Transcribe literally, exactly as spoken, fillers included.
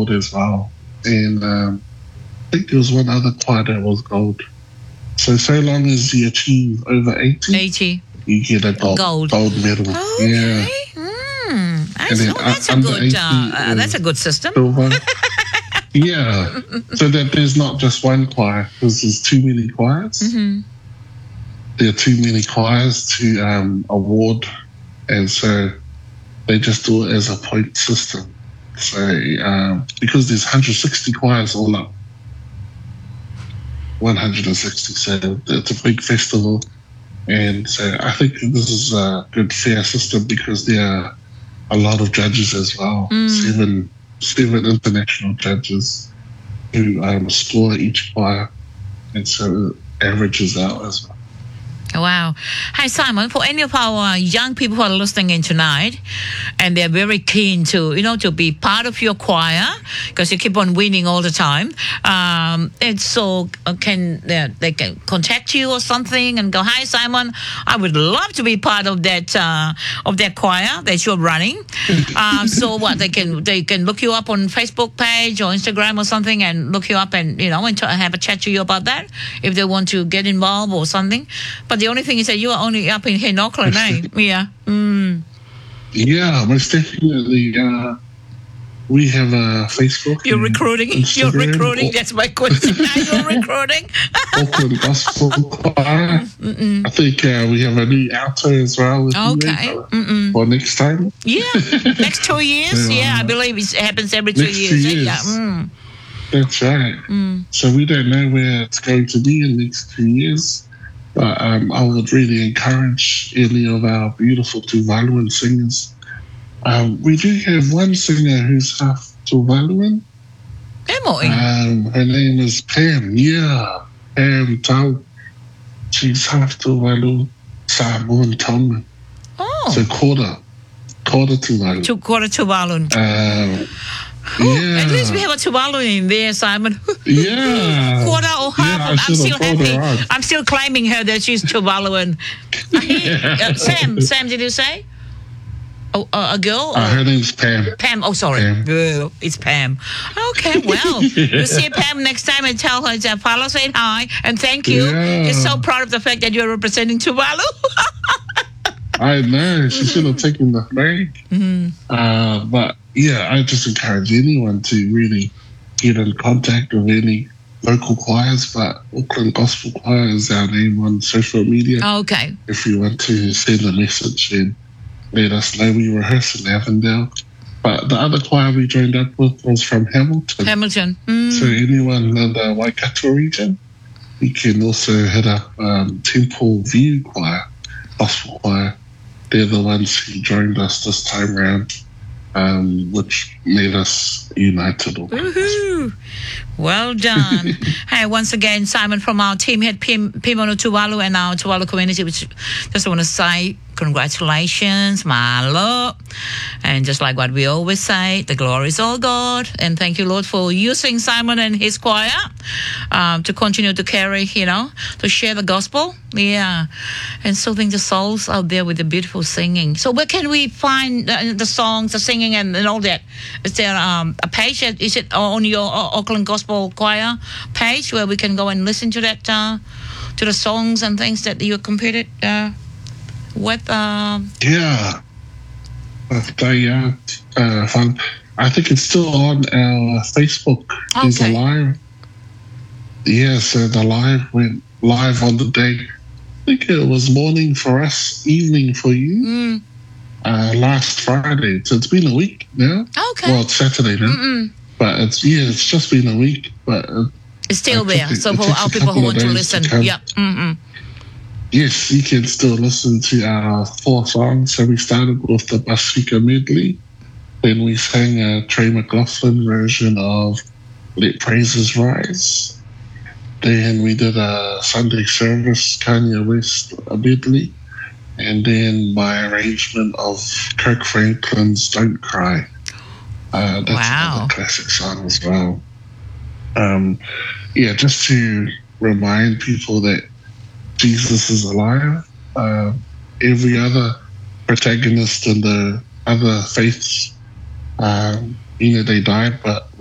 gold as well. And um, I think there was one other choir that was gold. So, so long as you achieve over eighty, eighty. you get a gold, Gold. gold medal. Okay. Yeah. Mm. That's, And then oh, that's a under good. eighty Uh, uh, that's a is good system. silver. Yeah. So that there's not just one choir, because there's too many choirs. Mm-hmm. There are too many choirs to um, award, and so they just do it as a point system. So um, because there's one hundred sixty choirs all up, one hundred sixty, so it's a big festival. And so I think this is a good, fair system because there are a lot of judges as well. Mm. Seven, seven international judges who um, score each choir, and so it averages out as well. Wow. Hi, Simon. For any of our young people who are listening in tonight, and they're very keen to, you know, to be part of your choir because you keep on winning all the time. Um, and so uh, can uh, they can contact you or something and go, "Hi, Simon, I would love to be part of that uh, of that choir that you're running." um, so what they can they can look you up on Facebook page or Instagram or something and look you up and you know and t- have a chat to you about that if they want to get involved or something. But the only thing is that you are only up in here in Auckland, eh? Yeah. Mm. Yeah, most definitely. Uh, we have a Facebook. You're recruiting. Instagram. You're recruiting. That's my question. Are you recruiting? Auckland Gospel Choir. I think uh, we have a new alto as well. With Okay. You, uh, for next time. Yeah. Next two years. So, uh, yeah, I believe it happens every two next years. two eh? years. Yeah. Mm. That's right. Mm. So we don't know where it's going to be in the next two years. But um, I would really encourage any of our beautiful Tuvaluan singers. Um, we do have one singer who's half Tuvaluan. Emily. Um, her name is Pam. Yeah, Pam Tau. She's half Tuvalu, Samoan Tongan. Oh. So quarter, quarter Tuvalu. Two quarter Tuvalu. Um, Ooh, yeah. At least we have a Tuvalu in there, Simon. Yeah. Quarter or half. Yeah, I I'm should still have happy. called her out. I'm still claiming her that she's Tuvaluan. uh, Sam, Sam, did you say? Oh, uh, a girl? Uh, her name's Pam. Pam. Oh, sorry. Pam. Girl. It's Pam. Okay, well, you see Pam next time and tell her that Paolo said hi and thank you. Yeah. You're so proud of the fact that you're representing Tuvalu. I know. She should have taken the flag. Mm-hmm. Uh, but yeah, I just encourage anyone to really get in contact with any local choirs. But Auckland Gospel Choir is our name on social media. Okay. If you want to send a message, then let us know. We rehearse in Avondale. But the other choir we joined up with was from Hamilton. Hamilton. Mm. So anyone in the Waikato region, you can also hit up um, Temple View Choir, Gospel Choir. They're the ones who joined us this time around, um, which made us united. Woohoo! Well done. Hey, once again, Simon from our team here at Pimono Tuvalu and our Tuvalu community, which just want to say congratulations, malo. And just like what we always say, the glory is all God. And thank you, Lord, for using Simon and his choir um, to continue to carry, you know, to share the gospel. Yeah. And soothing the souls out there with the beautiful singing. So where can we find the, the songs, the singing and, and all that? Is there um, a page? Is it on your Auckland Gospel Choir page where we can go and listen to that, uh, to the songs and things that you competed uh, with? Uh... Yeah. They, uh, uh, fun. I think it's still on our Facebook. Okay. There's a live. Yeah, so the live went live on the day. I think it was morning for us, evening for you. Mm. Uh, last Friday. So it's been a week now. Okay. Well, it's Saturday now. Mm-mm. But it's, yeah, it's just been a week. But uh, It's still I there. think So it for takes our a people who couple want of to days listen. to come. Yeah. Mm-mm. Yes, you can still listen to our four songs. So we started with the Pasifika medley. Then we sang a Trey McLaughlin version of Let Praises Rise. Then we did a Sunday service, Kanye West medley. And then my arrangement of Kirk Franklin's Don't Cry. Uh, that's Wow. another classic song as well. Um, yeah, just to remind people that Jesus is alive. Uh, every other protagonist in the other faiths, um, you know, they died, but